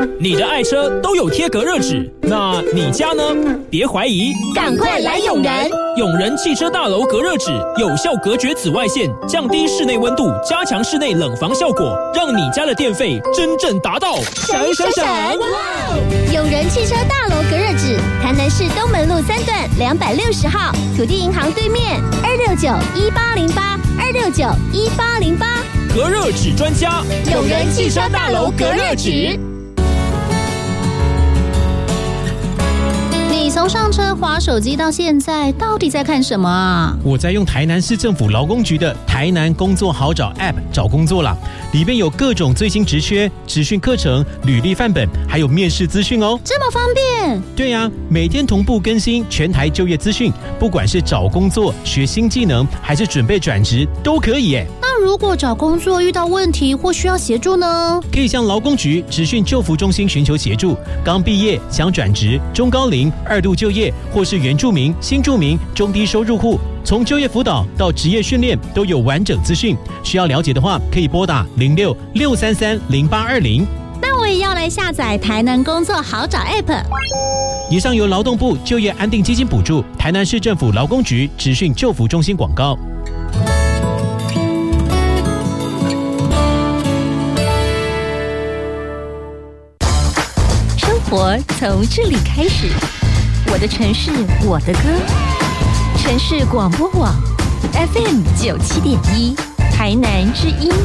你的爱车都有贴隔热纸，那你家呢？别怀疑， 赶快来永仁！ 永仁汽车大楼隔热纸有效隔绝紫外线，降低室内温度，加强室内冷防效果，让你家的电费真正达到省！永仁汽车大楼隔热纸，台南市东门路3段260号，土地银行对面，269-1808，269-1808。 隔热纸专家， 永仁汽车大楼隔热纸。 你从上车滑手机到现在，到底在看什么啊？ 我在用台南市政府劳工局的台南工作好找 App 找工作啦，里面有各种最新职缺、职训课程、履历范本，还有面试资讯哦。 这么方便？ 对啊，每天同步更新全台就业资讯，不管是找工作、学新技能，还是准备转职，都可以耶。 那如果找工作遇到问题或需要协助呢？ 可以向劳工局职训就服中心寻求协助。刚毕业想转职、中高龄、2度就业，或是原住民、新住民、中低收入户，从就业辅导到职业训练都有完整资讯。需要了解的话，可以拨打06-633-0820。 那我也要来下载台南工作好找 App。 以上由劳动部就业安定基金补助，台南市政府劳工局职训就服中心广告。 生活从这里开始，我的城市，我的歌。城市广播网 FM97.1，台南之音。